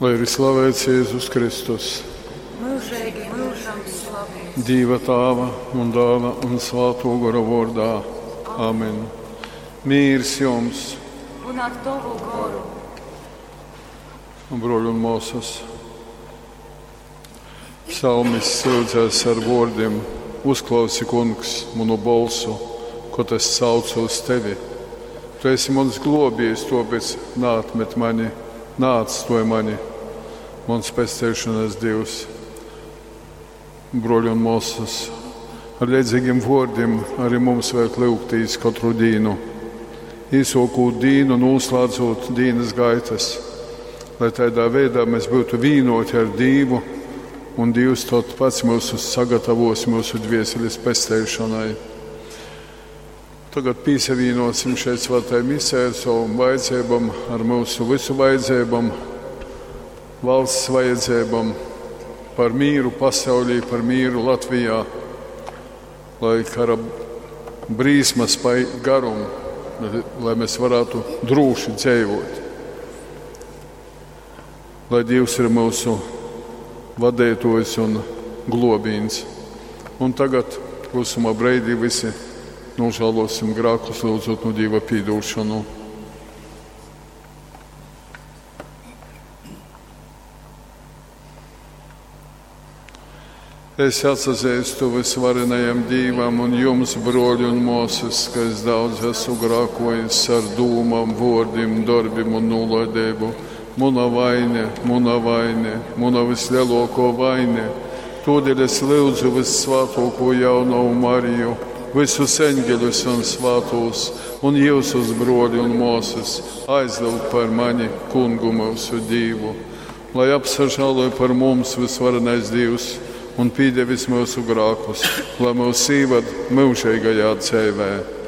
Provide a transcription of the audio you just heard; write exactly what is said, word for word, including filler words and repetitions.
Lai ir slavēts Jēzus Kristus, mūžīgi mūžam slavēts. Dieva Tēva un Dēla un Svētā gara vārdā. Amen. Mīrs jums, Un ar tavu garu. broļi un māsas. Psalmis sūdzēs ar vārdiem: Uzklausi, kungs, manu balsu, kad es saucu uz tevi. Tu esi mans globējs, tāpēc neatmet mani, neatstoj mani, mans pestīšanas Dievs. Broļi un māsas, ar līdzīgiem vārdiem arī mums vajag lūgtīs katru dienu. Īsāko dienu noslēdzot dienas gaitas, lai tādā veidā mēs būtu vienoti ar Dievu, un Dievs tad pats mūs sagatavos mūsu dvēseles pestīšanai. Tagad piesavienosim šeit svētai misē ar savām vajadzībām, ar mūsu visu vajadzībām, valsts vajadzībām, par mīru pasaulī, par mīru Latvijā, lai kara brīsmas pai garumu, lai mēs varētu droši dzīvot. Lai Dievs ir mūsu vadītājs un globīns. Un tagad klusumā breidī visi nožēlosim grēkus, lūdzot no Dieva piedošanu. Es atsazīstu visvarenajam Dievam un jums, broļi un māsas, ka es daudz esmu grēkojis ar dūmām, vārdiem, darbiem un nolaidību. Muna vaine, muna vaine, muna vislielākā vaine. Tādēļ es lūdzu vissvētāko jauno Mariju, visus eņģeļus un svētos, un jūsus broļi un māsas, aizlūgt par mani, kungu mūsu Dievu, lai apsažāloja par mums visvarenais Dievs un piedevis mūsu grēkus, lai mūs ievad mūžīgajā dzīvē.